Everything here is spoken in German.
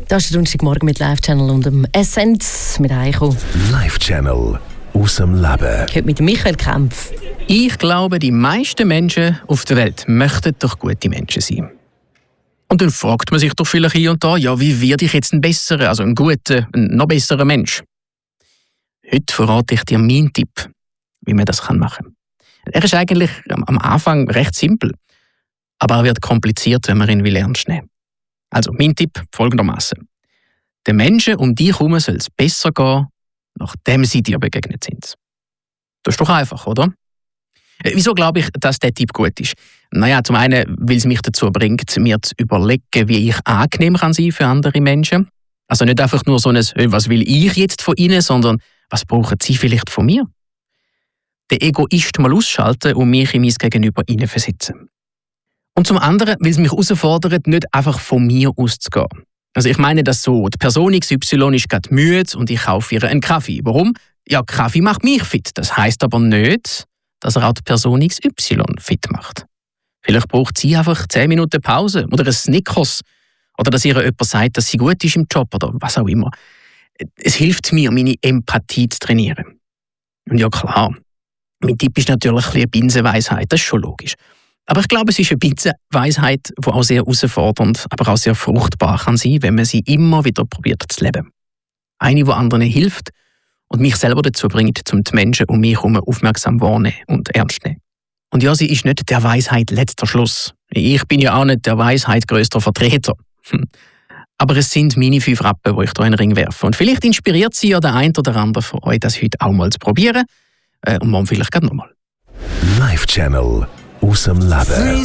Das ist der Donnerstagmorgen mit Live-Channel und dem Essence mit Heiko. Live-Channel aus dem Leben. Heute mit Michael Kempf. Ich glaube, die meisten Menschen auf der Welt möchten doch gute Menschen sein. Und dann fragt man sich doch vielleicht hier und da, ja, wie werde ich jetzt ein besserer, also ein guter, ein noch besserer Mensch? Heute verrate ich dir meinen Tipp, wie man das machen kann. Er ist eigentlich am Anfang recht simpel, aber er wird kompliziert, wenn man ihn ernst nehmen will. Also, mein Tipp folgendermaßen: Den Menschen um dich herum soll es besser gehen, nachdem sie dir begegnet sind. Das ist doch einfach, oder? Wieso glaube ich, dass der Tipp gut ist? Naja, zum einen, weil es mich dazu bringt, mir zu überlegen, wie ich angenehm kann sein für andere Menschen. Also nicht einfach nur so ein «Was will ich jetzt von ihnen?», sondern «Was brauchen sie vielleicht von mir?». Den Egoist mal ausschalten und mich in mein Gegenüber hineinversetzen. Und zum anderen, weil es mich herausfordert, nicht einfach von mir auszugehen. Also ich meine das so, die Person XY ist gerade müde und ich kaufe ihr einen Kaffee. Warum? Ja, Kaffee macht mich fit. Das heisst aber nicht, dass er auch die Person XY fit macht. Vielleicht braucht sie einfach 10 Minuten Pause oder ein Snickers oder dass ihr jemand sagt, dass sie gut ist im Job oder was auch immer. Es hilft mir, meine Empathie zu trainieren. Und ja klar, mein Tipp ist natürlich eine Binsenweisheit, das ist schon logisch. Aber ich glaube, es ist eine Binsenweisheit, die auch sehr herausfordernd, aber auch sehr fruchtbar kann sein, wenn man sie immer wieder probiert zu leben. Eine, die anderen hilft und mich selber dazu bringt, um die Menschen um mich herum aufmerksam wahrnehmen und ernst nehmen. Und ja, sie ist nicht der Weisheit letzter Schluss. Ich bin ja auch nicht der Weisheit grösster Vertreter. Aber es sind meine 5 Rappen, die ich da in den Ring werfe. Und vielleicht inspiriert sie ja der ein oder andere von euch, das heute auch mal zu probieren. Und morgen vielleicht gerade nochmal. Live-Channel aus dem Leben.